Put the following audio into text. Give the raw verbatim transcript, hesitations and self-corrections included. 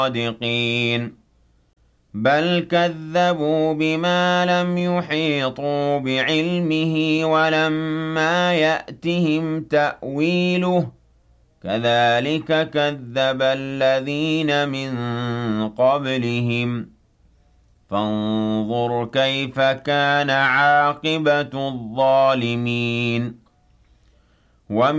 صادقين بل كذبوا بما لم يحيطوا بعلمه ولما يأتهم تأويله كذلك كذب الذين من قبلهم فانظر كيف كان عاقبة الظالمين ومن